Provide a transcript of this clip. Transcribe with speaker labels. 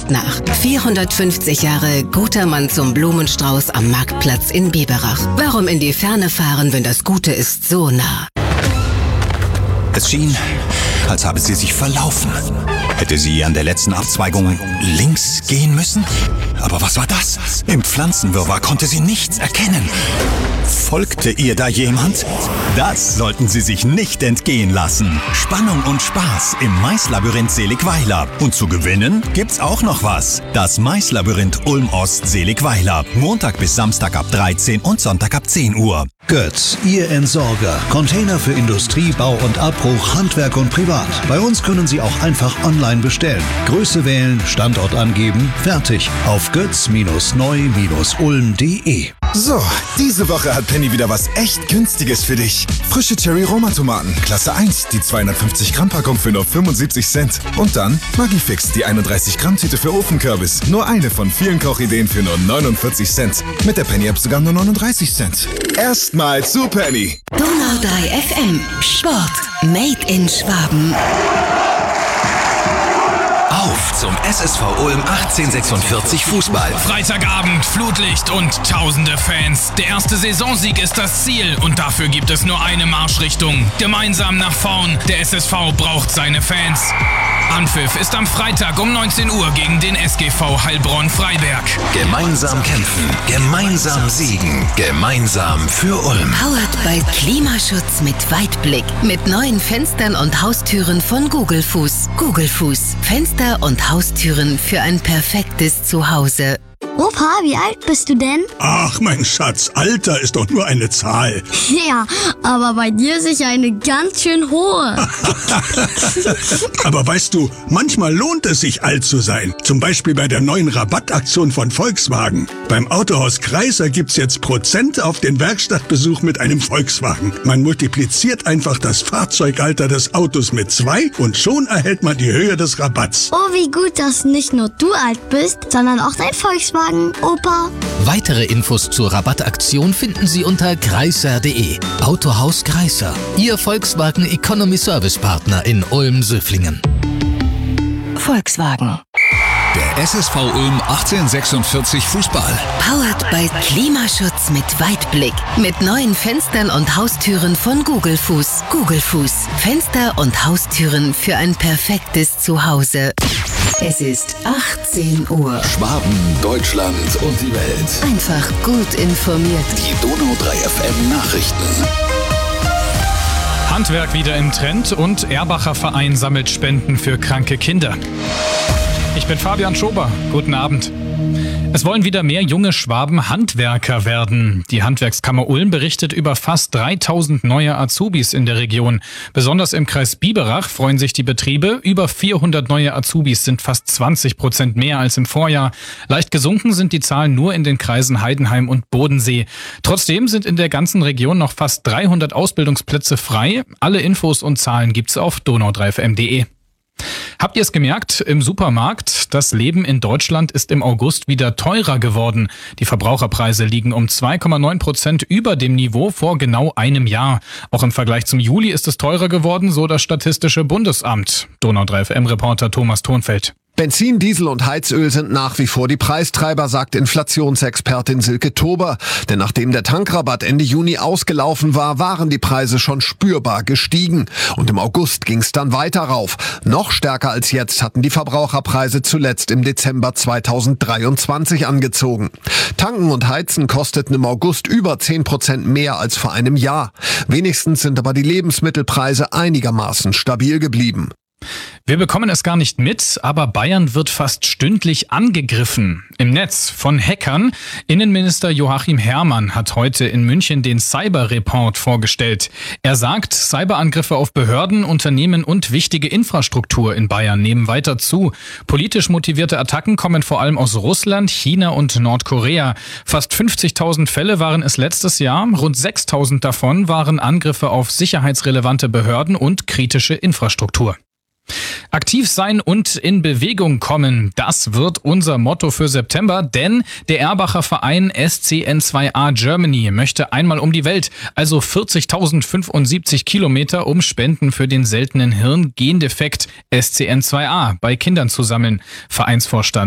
Speaker 1: denkt nach. 450 Jahre guter Mann zum Blumenstrauß am Marktplatz in Biberach. Warum in die Ferne fahren, wenn das Gute ist so nah?
Speaker 2: Es schien, als habe sie sich verlaufen. Hätte sie an der letzten Abzweigung links gehen müssen? Aber was war das? Im Pflanzenwirrwarr konnte sie nichts erkennen. Folgte ihr da jemand? Das sollten Sie sich nicht entgehen lassen. Spannung und Spaß im Maislabyrinth Seligweiler. Und zu gewinnen gibt's auch noch was. Das Maislabyrinth Ulm-Ost Seligweiler. Montag bis Samstag ab 13 und Sonntag ab 10 Uhr.
Speaker 3: Götz, Ihr Entsorger. Container für Industrie, Bau und Abbruch, Handwerk und Privat. Bei uns können Sie auch einfach online bestellen. Größe wählen, Standort angeben, fertig. Auf götz-neu-ulm.de.
Speaker 4: So, diese Woche hat Penny wieder was echt Günstiges für dich. Frische Cherry-Roma-Tomaten, Klasse 1, die 250 Gramm Packung für nur 75 Cent. Und dann Maggi-Fix, die 31 Gramm Tüte für Ofenkürbis. Nur eine von vielen Kochideen für nur 49 Cent. Mit der Penny-App sogar nur 39 Cent. Erstmal zu Penny.
Speaker 1: Donau 3 FM. Sport. Made in Schwaben.
Speaker 5: Auf zum SSV Ulm 1846 Fußball.
Speaker 6: Freitagabend, Flutlicht und tausende Fans. Der erste Saisonsieg ist das Ziel und dafür gibt es nur eine Marschrichtung. Gemeinsam nach vorn. Der SSV braucht seine Fans. Anpfiff ist am Freitag um 19 Uhr gegen den SGV Heilbronn-Freiberg.
Speaker 5: Gemeinsam kämpfen, gemeinsam siegen, gemeinsam für Ulm.
Speaker 1: Powered by Klimaschutz mit Weitblick. Mit neuen Fenstern und Haustüren von Gugelfuß. Gugelfuß. Fenster und Haustüren für ein perfektes Zuhause.
Speaker 7: Opa, wie alt bist du denn?
Speaker 8: Ach, mein Schatz, Alter ist doch nur eine Zahl.
Speaker 7: Ja, aber bei dir ist ja eine ganz schön hohe.
Speaker 8: Aber weißt du, manchmal lohnt es sich, alt zu sein. Zum Beispiel bei der neuen Rabattaktion von Volkswagen. Beim Autohaus Kreiser gibt's jetzt Prozent auf den Werkstattbesuch mit einem Volkswagen. Man multipliziert einfach das Fahrzeugalter des Autos mit 2 und schon erhält man die Höhe des Rabatts.
Speaker 7: Oh, wie gut, dass nicht nur du alt bist, sondern auch dein Volkswagen, Opa.
Speaker 9: Weitere Infos zur Rabattaktion finden Sie unter kreiser.de. Autohaus Kreiser, Ihr Volkswagen Economy Service Partner in Ulm-Söflingen.
Speaker 1: Volkswagen.
Speaker 5: Der SSV Ulm 1846 Fußball.
Speaker 1: Powered by Klimaschutz mit Weitblick. Mit neuen Fenstern und Haustüren von Gugelfuß. Gugelfuß. Fenster und Haustüren für ein perfektes Zuhause. Es ist 18 Uhr.
Speaker 5: Schwaben, Deutschland und die Welt.
Speaker 1: Einfach gut informiert.
Speaker 5: Die Donau 3 FM Nachrichten.
Speaker 6: Handwerk wieder im Trend und Erbacher Verein sammelt Spenden für kranke Kinder. Ich bin Fabian Schober. Guten Abend. Es wollen wieder mehr junge Schwaben Handwerker werden. Die Handwerkskammer Ulm berichtet über fast 3000 neue Azubis in der Region. Besonders im Kreis Biberach freuen sich die Betriebe. Über 400 neue Azubis sind fast 20% mehr als im Vorjahr. Leicht gesunken sind die Zahlen nur in den Kreisen Heidenheim und Bodensee. Trotzdem sind in der ganzen Region noch fast 300 Ausbildungsplätze frei. Alle Infos und Zahlen gibt's auf donau3fm.de. Habt ihr es gemerkt? Im Supermarkt, das Leben in Deutschland ist im August wieder teurer geworden. Die Verbraucherpreise liegen um 2,9% über dem Niveau vor genau einem Jahr. Auch im Vergleich zum Juli ist es teurer geworden, so das Statistische Bundesamt. Donau 3 FM-Reporter Thomas Thonfeld.
Speaker 10: Benzin, Diesel und Heizöl sind nach wie vor die Preistreiber, sagt Inflationsexpertin Silke Tober. Denn nachdem der Tankrabatt Ende Juni ausgelaufen war, waren die Preise schon spürbar gestiegen. Und im August ging es dann weiter rauf. Noch stärker als jetzt hatten die Verbraucherpreise zuletzt im Dezember 2023 angezogen. Tanken und Heizen kosteten im August über 10% mehr als vor einem Jahr. Wenigstens sind aber die Lebensmittelpreise einigermaßen stabil geblieben.
Speaker 6: Wir bekommen es gar nicht mit, aber Bayern wird fast stündlich angegriffen. Im Netz von Hackern. Innenminister Joachim Herrmann hat heute in München den Cyber-Report vorgestellt. Er sagt, Cyberangriffe auf Behörden, Unternehmen und wichtige Infrastruktur in Bayern nehmen weiter zu. Politisch motivierte Attacken kommen vor allem aus Russland, China und Nordkorea. Fast 50.000 Fälle waren es letztes Jahr. Rund 6.000 davon waren Angriffe auf sicherheitsrelevante Behörden und kritische Infrastruktur. Aktiv sein und in Bewegung kommen, das wird unser Motto für September, denn der Erbacher Verein SCN2A Germany möchte einmal um die Welt, also 40.075 Kilometer, um Spenden für den seltenen Hirn-Gendefekt SCN2A bei Kindern zu sammeln. Vereinsvorstand